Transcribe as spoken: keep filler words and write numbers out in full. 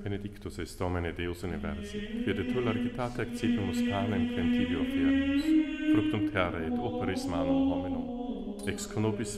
benedictus est Domine Deus universi, quia de tu largitate accipimus panem prentibio oferimus, fructum terrae et operis manum hominum, ex conobis